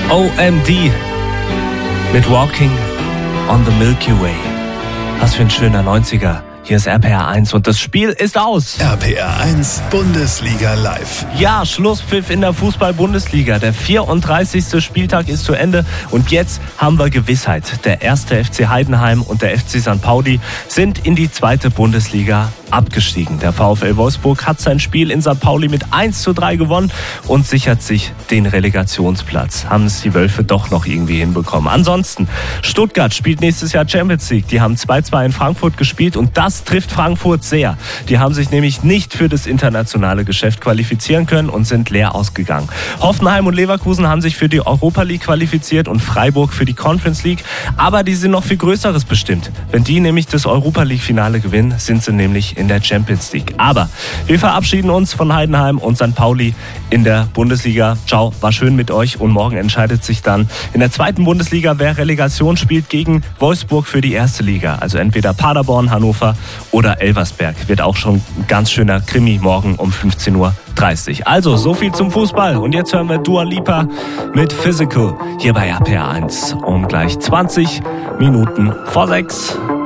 OMD mit Walking on the Milky Way. Was für ein schöner 90er. Hier ist RPR 1 und das Spiel ist aus. RPR 1 Bundesliga live. Ja, Schlusspfiff in der Fußball-Bundesliga. Der 34. Spieltag ist zu Ende und jetzt haben wir Gewissheit. Der erste FC Heidenheim und der FC St. Pauli sind in die zweite Bundesliga abgestiegen. Der VfL Wolfsburg hat sein Spiel in St. Pauli mit 1:3 gewonnen und sichert sich den Relegationsplatz. Haben es die Wölfe doch noch irgendwie hinbekommen. Ansonsten, Stuttgart spielt nächstes Jahr Champions League. Die haben 2:2 in Frankfurt gespielt und das trifft Frankfurt sehr. Die haben sich nämlich nicht für das internationale Geschäft qualifizieren können und sind leer ausgegangen. Hoffenheim und Leverkusen haben sich für die Europa League qualifiziert und Freiburg für die Conference League. Aber die sind noch viel Größeres bestimmt. Wenn die nämlich das Europa League Finale gewinnen, sind sie nämlich in der Champions League. Aber wir verabschieden uns von Heidenheim und St. Pauli in der Bundesliga. Ciao, war schön mit euch und morgen entscheidet sich dann in der zweiten Bundesliga, wer Relegation spielt gegen Wolfsburg für die erste Liga. Also entweder Paderborn, Hannover oder Elversberg. Wird auch schon ein ganz schöner Krimi morgen um 15:30 Uhr. Also, so viel zum Fußball. Und jetzt hören wir Dua Lipa mit Physical hier bei RPR 1 um gleich 20 Minuten vor 6.